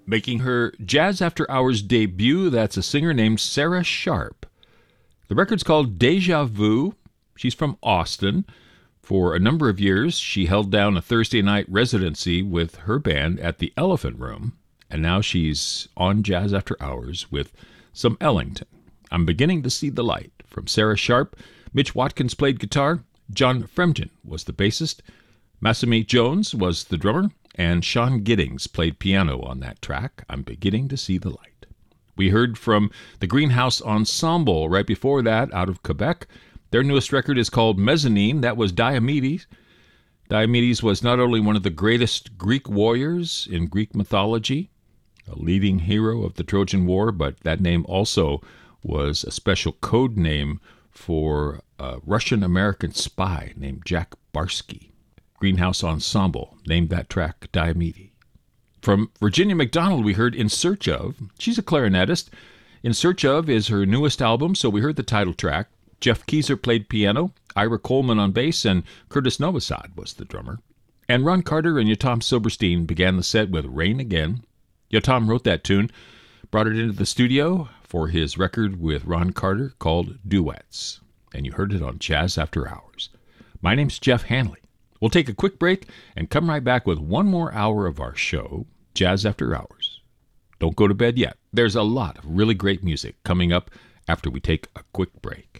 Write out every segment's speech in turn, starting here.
Making her Jazz After Hours debut, that's a singer named Sarah Sharp. The record's called Deja Vu. She's from Austin. For a number of years, she held down a Thursday night residency with her band at the Elephant Room, and now she's on Jazz After Hours with some Ellington. I'm Beginning to See the Light from Sarah Sharp. Mitch Watkins played guitar. John Fremgen was the bassist. Masami Jones was the drummer. And Sean Giddings played piano on that track, I'm Beginning to See the Light. We heard from the Greenhouse Ensemble right before that, out of Quebec. Their newest record is called Mezzanine. That was Diomedes. Diomedes was not only one of the greatest Greek warriors in Greek mythology, a leading hero of the Trojan War, but that name also was a special code name for a Russian-American spy named Jack Barsky. Greenhouse Ensemble named that track Diomedes. From Virginia McDonald, we heard In Search Of. She's a clarinetist. In Search Of is her newest album, so we heard the title track. Jeff Keyser played piano, Ira Coleman on bass, and Curtis Novosad was the drummer. And Ron Carter and Yotam Silverstein began the set with Rain Again. Yotam wrote that tune, brought it into the studio for his record with Ron Carter called Duets. And you heard it on Jazz After Hours. My name's Jeff Hanley. We'll take a quick break and come right back with one more hour of our show, Jazz After Hours. Don't go to bed yet. There's a lot of really great music coming up after we take a quick break.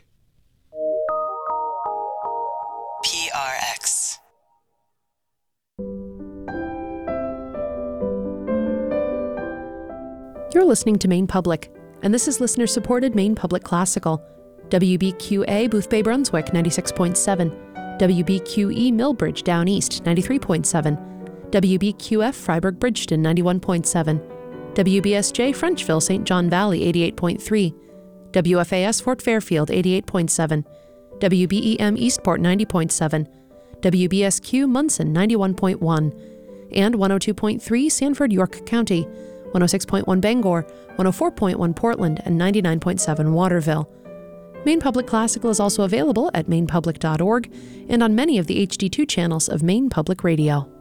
PRX. You're listening to Maine Public, and this is listener-supported Maine Public Classical. WBQA Boothbay Brunswick 96.7. WBQE Millbridge Down East 93.7, WBQF Freiburg Bridgeton 91.7, WBSJ Frenchville St. John Valley 88.3, WFAS Fort Fairfield 88.7, WBEM Eastport 90.7, WBSQ Munson 91.1, and 102.3 Sanford York County, 106.1 Bangor, 104.1 Portland, and 99.7 Waterville. Maine Public Classical is also available at mainepublic.org and on many of the HD2 channels of Maine Public Radio.